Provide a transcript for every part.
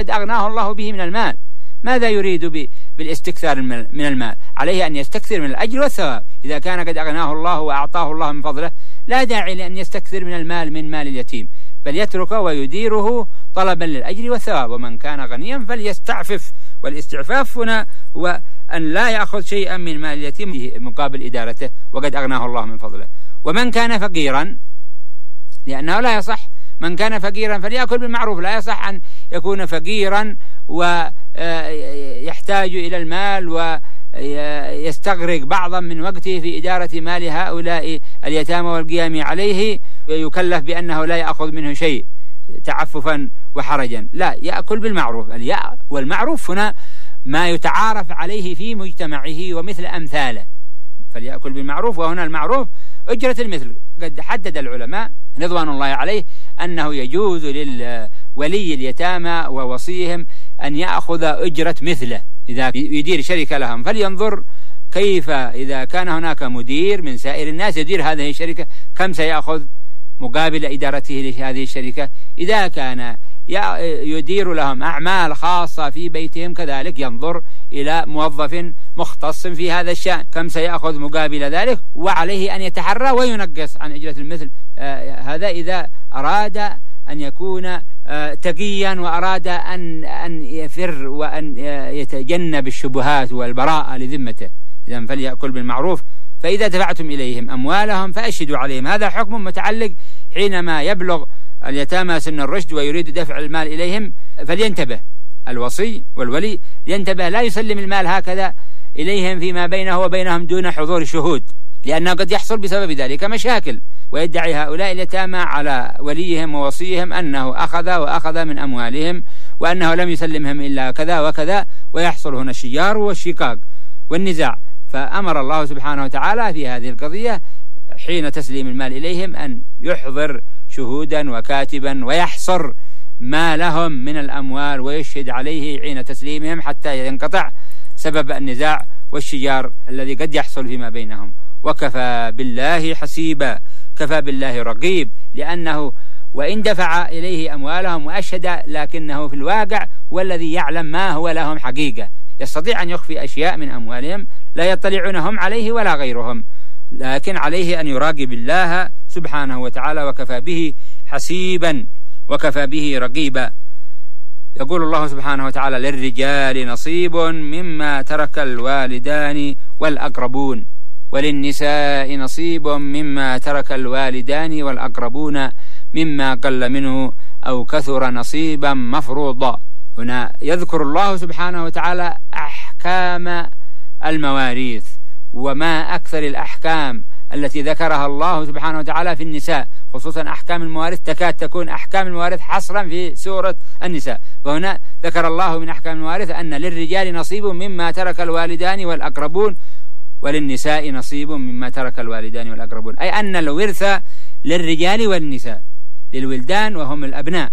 قد أغناه الله به من المال. ماذا يريد بالاستكثار من المال؟ عليه أن يستكثر من الأجر والثواب. إذا كان قد أغناه الله وأعطاه الله من فضله لا داعي لأن يستكثر من المال من مال اليتيم، بل يتركه ويديره طلبا للأجر والثواب. ومن كان غنيا فليستعفف، والاستعفاف هنا هو أن لا يأخذ شيئا من مال اليتيم مقابل إدارته وقد أغناه الله من فضله. ومن كان فقيرا، لأنه لا يصح من كان فقيرا فليأكل بالمعروف، لا يصح أن يكون فقيرا ويحتاج إلى المال ويستغرق بعضا من وقته في إدارة مال هؤلاء اليتامى والقيام عليه، ويكلف بأنه لا يأخذ منه شيء تعففا وحرجا. لا، يأكل بالمعروف. والمعروف هنا ما يتعارف عليه في مجتمعه ومثل أمثاله، فليأكل بالمعروف. وهنا المعروف أجرة المثل. قد حدد العلماء رضوان الله عليه أنه يجوز للولي اليتامى ووصيهم أن يأخذ أجرة مثله إذا يدير شركة لهم، فلينظر كيف إذا كان هناك مدير من سائر الناس يدير هذه الشركة كم سيأخذ مقابل إدارته لهذه الشركة. إذا كان يدير لهم أعمال خاصة في بيتهم كذلك ينظر إلى موظف مختص في هذا الشأن كم سيأخذ مقابل ذلك، وعليه أن يتحرى وينقص عن أجرة المثل. هذا إذا أراد أن يكون تقيا وأراد أن يفر وأن يتجنب الشبهات والبراءة لذمته. إذن فليأكل بالمعروف. فإذا دفعتم إليهم أموالهم فأشهدوا عليهم. هذا حكم متعلق حينما يبلغ اليتامى سن الرشد ويريد دفع المال إليهم، فلينتبه الوصي والولي، ينتبه لا يسلم المال هكذا إليهم فيما بينه وبينهم دون حضور شهود، لأنه قد يحصل بسبب ذلك مشاكل، ويدعي هؤلاء اليتامى على وليهم ووصيهم أنه أخذ من أموالهم وأنه لم يسلمهم إلا كذا وكذا، ويحصل هنا الشجار والشقاق والنزاع. فأمر الله سبحانه وتعالى في هذه القضية حين تسليم المال إليهم أن يحضر شهودا وكاتبا ويحصر ما لهم من الأموال ويشهد عليه حين تسليمهم حتى ينقطع سبب النزاع والشجار الذي قد يحصل فيما بينهم. وكفى بالله حسيبا، كفى بالله رقيب، لأنه وإن دفع إليه أموالهم وأشهد لكنه في الواقع هو الذي يعلم ما هو لهم حقيقة، يستطيع أن يخفي أشياء من أموالهم لا يطلعونهم عليه ولا غيرهم، لكن عليه أن يراقب الله سبحانه وتعالى. وكفى به حسيبا وكفى به رقيبا. يقول الله سبحانه وتعالى: للرجال نصيب مما ترك الوالدان والأقربون، وللنساء نصيب مما ترك الوالدان والأقربون مما قل منه أو كثر نصيبا مفروضا. هنا يذكر الله سبحانه وتعالى أحكام المواريث، وما أكثر الأحكام التي ذكرها الله سبحانه وتعالى في النساء، خصوصا أحكام المواريث تكاد تكون أحكام المواريث حصرا في سورة النساء. وهنا ذكر الله من أحكام المواريث أن للرجال نصيب مما ترك الوالدان والأقربون وللنساء نصيب مما ترك الوالدان والأقربون، أي أن الورث للرجال والنساء، للولدان وهم الأبناء.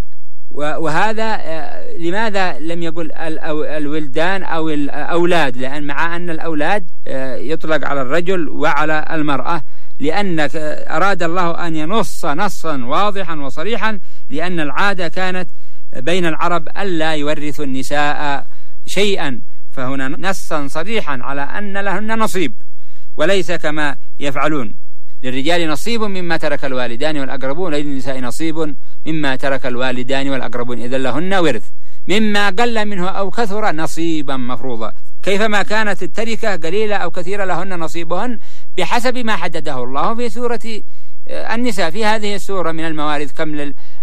وهذا لماذا لم يقل الولدان أو الأولاد؟ لأن مع أن الأولاد يطلق على الرجل وعلى المرأة، لأن أراد الله أن ينص نصا واضحا وصريحا، لأن العادة كانت بين العرب ألا يورث النساء شيئا، فهنا نصا صريحا على أن لهن نصيب وليس كما يفعلون. للرجال نصيب مما ترك الوالدان والأقربون وللنساء نصيب مما ترك الوالدان والأقربون، إذن لهن ورث مما قل منه أو كثر نصيبا مفروضا. كيفما كانت التركة قليلة أو كثيرة لهن نصيبهن بحسب ما حدده الله في سورة النساء. في هذه السورة من الموارث كم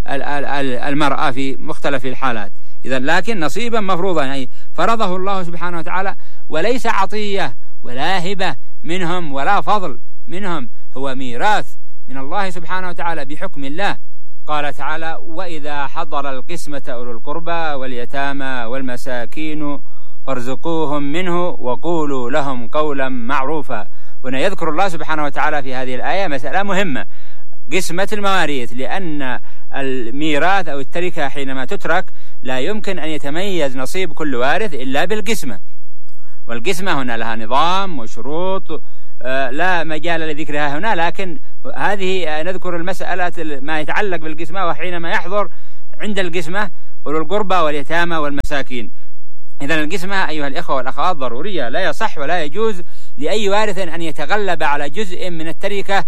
للمرأة في مختلف الحالات. إذن لكن نصيبا مفروضا أي فرضه الله سبحانه وتعالى، وليس عطية ولا هبة منهم ولا فضل منهم، هو ميراث من الله سبحانه وتعالى بحكم الله. قال تعالى: وإذا حضر القسمة أولو القربى واليتامى والمساكين فارزقوهم منه وقولوا لهم قولا معروفا. هنا يذكر الله سبحانه وتعالى في هذه الآية مسألة مهمة، قسمة المواريث، لأن الميراث أو التركة حينما تترك لا يمكن أن يتميز نصيب كل وارث إلا بالقسمة، والقسمة هنا لها نظام وشروط لا مجال لذكرها هنا، لكن هذه نذكر المسألة ما يتعلق بالقسمة. وحينما يحضر عند القسمة أولو القربى واليتامى والمساكين. إذن القسمة أيها الإخوة والأخوات ضرورية، لا يصح ولا يجوز لأي وارث أن يتغلب على جزء من التركة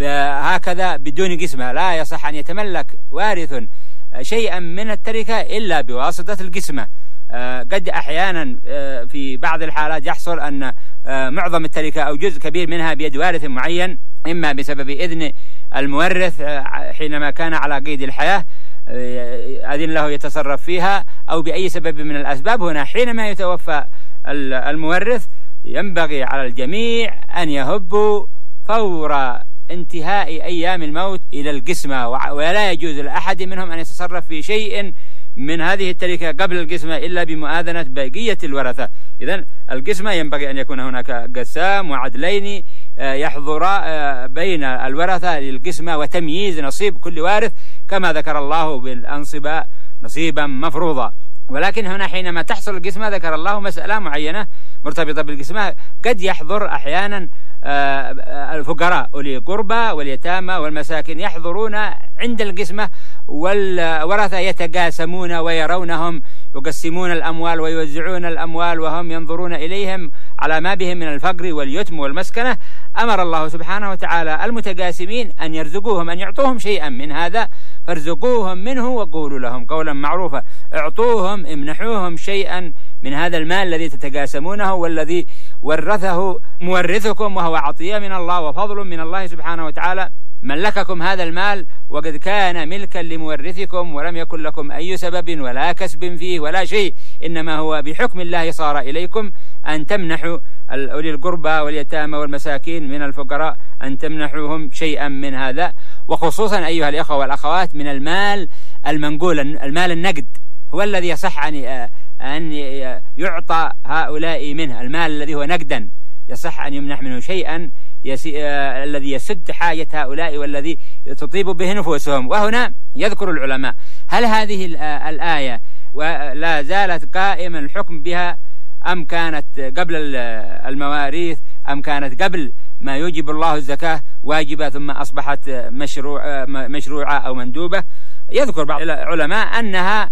هكذا بدون قسمة. لا يصح أن يتملك وارث شيئا من التركة إلا بواسطة القسمة. قد أحيانا في بعض الحالات يحصل أن معظم التركة أو جزء كبير منها بيد وارث معين، إما بسبب إذن المورث حينما كان على قيد الحياة أذن له يتصرف فيها، أو بأي سبب من الأسباب. هنا حينما يتوفى المورث ينبغي على الجميع أن يهبوا فور انتهاء أيام الموت إلى القسمة، ولا يجوز لأحد منهم أن يتصرف في شيء من هذه التركة قبل القسمة إلا بمؤاذنة بقية الورثة. إذن القسمة ينبغي أن يكون هناك قسام وعدلين يحضر بين الورثة للقسمة وتمييز نصيب كل وارث كما ذكر الله بالأنصبة نصيبا مفروضا. ولكن هنا حينما تحصل القسمة ذكر الله مسألة معينة مرتبطة بالقسمة. قد يحضر أحيانا الفقراء أولي القربى واليتامى والمساكين يحضرون عند القسمة، والورثة يتقاسمون ويرونهم يقسمون الأموال ويوزعون الأموال وهم ينظرون إليهم على ما بهم من الفقر واليتم والمسكنة. أمر الله سبحانه وتعالى المتقاسمين أن يرزقوهم، أن يعطوهم شيئا من هذا، فارزقوهم منه وقولوا لهم قولا معروفا. اعطوهم امنحوهم شيئا من هذا المال الذي تتقاسمونه والذي ورثه مورثكم، وهو عطية من الله وفضل من الله سبحانه وتعالى. ملككم هذا المال وقد كان ملكا لمورثكم ولم يكن لكم أي سبب ولا كسب فيه ولا شيء، إنما هو بحكم الله صار إليكم أن تمنحوا أولي القربى واليتامى والمساكين من الفقراء، أن تمنحوهم شيئا من هذا. وخصوصا أيها الإخوة والأخوات من المال المنقول، المال النقد هو الذي يصح أن يعطى هؤلاء منه. المال الذي هو نقدا يصح أن يمنح منه شيئا الذي يسد حاجة هؤلاء والذي تطيب به نفوسهم. وهنا يذكر العلماء هل هذه الآية ولا زالت قائما الحكم بها أم كانت قبل المواريث أم كانت قبل ما يوجب الله الزكاة واجبة ثم أصبحت مشروعة أو مندوبة؟ يذكر بعض العلماء أنها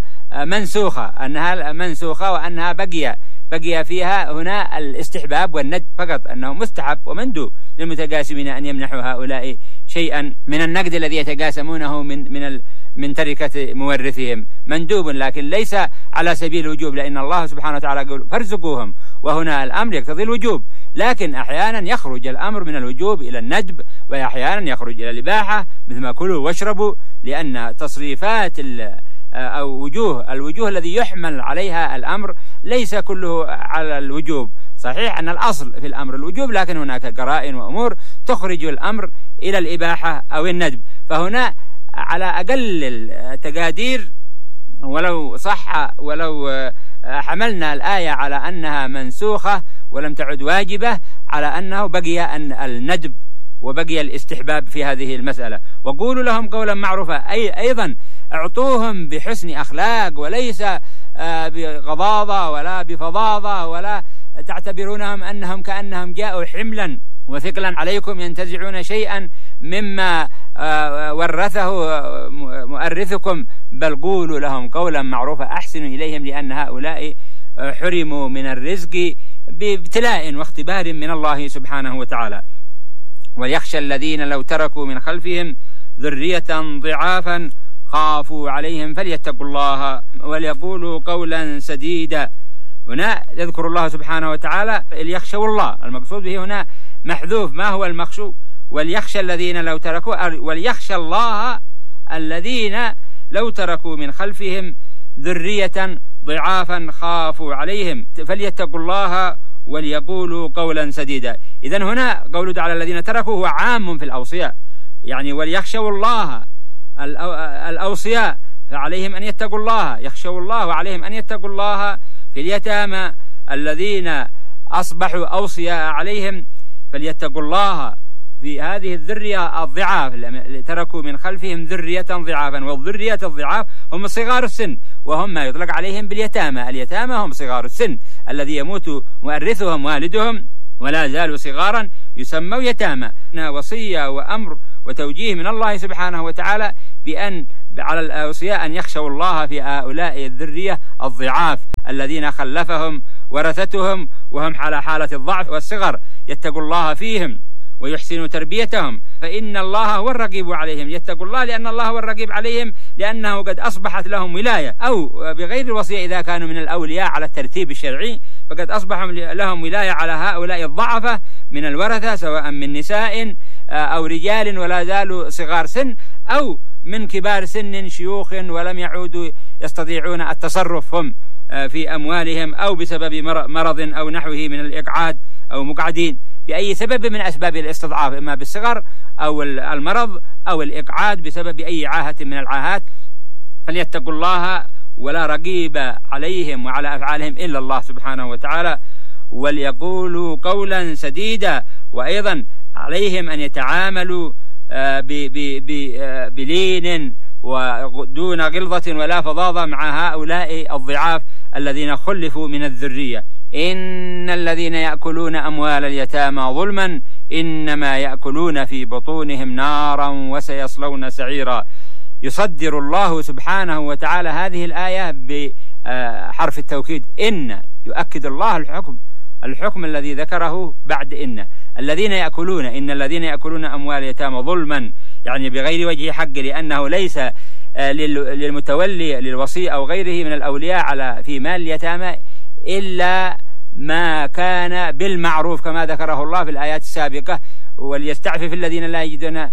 منسوخة وأنها بقي فيها هنا الاستحباب والندب فقط، أنه مستحب ومندوب للمتقاسمين أن يمنحوا هؤلاء شيئا من النقد الذي يتقاسمونه من تركة مورثهم، مندوب لكن ليس على سبيل الوجوب، لأن الله سبحانه وتعالى يقول فارزقوهم، وهنا الأمر يقتضي الوجوب. لكن أحيانا يخرج الأمر من الوجوب إلى الندب، وأحيانا يخرج إلى الإباحة مثل ما كلوا واشربوا، لأن تصريفات أو الوجوه الذي يحمل عليها الأمر ليس كله على الوجوب. صحيح أن الأصل في الأمر الوجوب، لكن هناك قرائن وأمور تخرج الأمر إلى الإباحة أو الندب. فهنا على أقل التقادير ولو صح ولو حملنا الآية على أنها منسوخة ولم تعد واجبة، على أنه بقي أن الندب وبقي الاستحباب في هذه المسألة. وقولوا لهم قولا معروفا، أيضا اعطوهم بحسن أخلاق وليس بغضاضة ولا بفظاظة، ولا تعتبرونهم أنهم كأنهم جاءوا حملا وثقلا عليكم ينتزعون شيئا مما ورثه مؤرثكم، بل قولوا لهم قولا معروفا، أحسنوا إليهم، لأن هؤلاء حرموا من الرزق بابتلاء واختبار من الله سبحانه وتعالى. وليخشى الذين لو تركوا من خلفهم ذرية ضعافا خافوا عليهم فليتقوا الله وليقولوا قولا سديدا. هنا يذكر الله سبحانه وتعالى ليخشوا الله، المقصود به هنا محذوف، ما هو المخشو؟ وليخشى الذين لو تركوا، وليخشى الله الذين لو تركوا من خلفهم ذرية ضعافا خافوا عليهم فليتقوا الله وليقولوا قولا سديدا. إذن هنا قوله تعالى الذين تركوا هو عام في الأوصياء، يعني وليخشوا الله الأوصياء فعليهم أن يتقوا الله، يخشوا الله وعليهم أن يتقوا الله في اليتامى الذين أصبحوا أوصياء عليهم فليتقوا الله في هذه الذرية الضعاف اللي تركوا من خلفهم ذرية ضعافا. والذرية الضعاف هم صغار السن، وهم ما يطلق عليهم باليتامى. اليتامى هم صغار السن الذي يموت مؤرثهم والدهم ولا زالوا صغارا يسموا يتامى. وصية وأمر وتوجيه من الله سبحانه وتعالى بأن على الأوصياء أن يخشوا الله في هؤلاء الذرية الضعاف الذين خلفهم ورثتهم وهم على حالة الضعف والصغر، يتقوا الله فيهم ويحسنوا تربيتهم، فإن الله هو الرقيب عليهم. يتقوا الله لأن الله هو الرقيب عليهم، لأنه قد أصبحت لهم ولاية، أو بغير الوصية إذا كانوا من الأولياء على الترتيب الشرعي فقد أصبح لهم ولاية على هؤلاء الضعفة من الورثة، سواء من نساء أو رجال ولا زالوا صغار سن، أو من كبار سن شيوخ ولم يعودوا يستطيعون التصرف هم في أموالهم، أو بسبب مرض أو نحوه من الإقعاد أو مقعدين بأي سبب من أسباب الاستضعاف، إما بالصغر أو المرض أو الإقعاد بسبب أي عاهة من العاهات. فليتقوا الله ولا رقيب عليهم وعلى أفعالهم إلا الله سبحانه وتعالى، وليقولوا قولا سديدا. وأيضا عليهم أن يتعاملوا بلين ودون غلظة ولا فظاظة مع هؤلاء الضعاف الذين خلفوا من الذرية. إن الذين يأكلون أموال اليتامى ظلما إنما يأكلون في بطونهم نارا وسيصلون سعيرا. يصدر الله سبحانه وتعالى هذه الآية بحرف التوكيد إن، يؤكد الله الحكم الذي ذكره بعد إن. الذين يأكلون، إن الذين يأكلون أموال اليتامى ظلما، يعني بغير وجه حق، لأنه ليس للمتولي للوصي أو غيره من الأولياء على في مال اليتامى إلا ما كان بالمعروف كما ذكره الله في الآيات السابقة. وليستعفف الذين لا يجدون،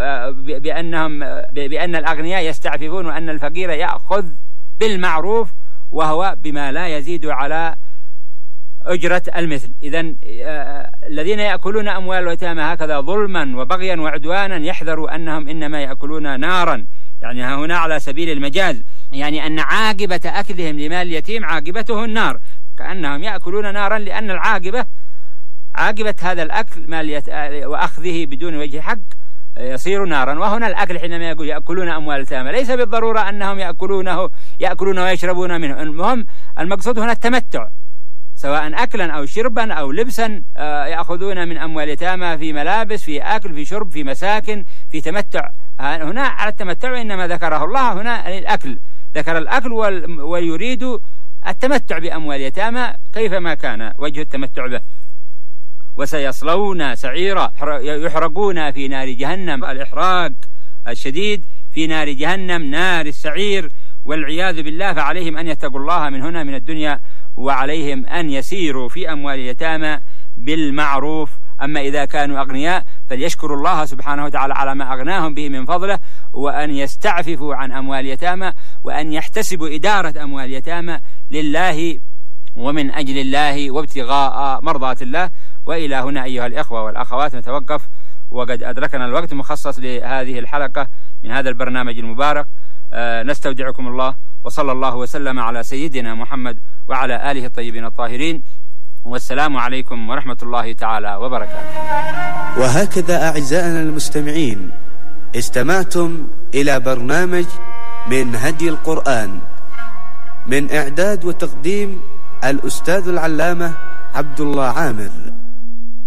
بأن الأغنياء يستعففون وأن الفقير يأخذ بالمعروف وهو بما لا يزيد على أجرة المثل. إذن الذين يأكلون أموال اليتامى هكذا ظلما وبغيا وعدوانا يحذروا أنهم إنما يأكلون نارا، يعني هنا على سبيل المجاز، يعني أن عاقبة أكلهم لمال اليتيم عاقبته النار، كأنهم يأكلون نارا، لأن عاقبة هذا الأكل وأخذه بدون وجه حق يصير نارا. وهنا الأكل حينما يقول يأكلون أموال اليتامى ليس بالضرورة أنهم يأكلون ويشربون منه، المهم المقصود هنا التمتع، سواء أكلا أو شربا أو لبسا، يأخذون من أموال اليتامى في ملابس، في أكل، في شرب، في مساكن، في تمتع. هنا على التمتع إنما ذكره الله هنا الأكل، ذكر الأكل ويريد التمتع بأموال اليتامى كيفما كان وجه التمتع به. وسيصلون سعيرا، يحرقون في نار جهنم، الإحراق الشديد في نار جهنم، نار السعير والعياذ بالله. فعليهم أن يتقوا الله من هنا من الدنيا، وعليهم أن يسيروا في أموال اليتامى بالمعروف. أما إذا كانوا أغنياء فليشكروا الله سبحانه وتعالى على ما أغناهم به من فضله، وأن يستعففوا عن أموال اليتامى، وأن يحتسبوا إدارة أموال اليتامى لله ومن أجل الله وابتغاء مرضات الله. وإلى هنا أيها الإخوة والأخوات نتوقف، وقد أدركنا الوقت المخصص لهذه الحلقة من هذا البرنامج المبارك. نستودعكم الله، وصلى الله وسلم على سيدنا محمد وعلى آله الطيبين الطاهرين، والسلام عليكم ورحمة الله تعالى وبركاته. وهكذا أعزائنا المستمعين استمعتم إلى برنامج من هدي القرآن، من إعداد وتقديم الأستاذ العلامة عبد الله عامر.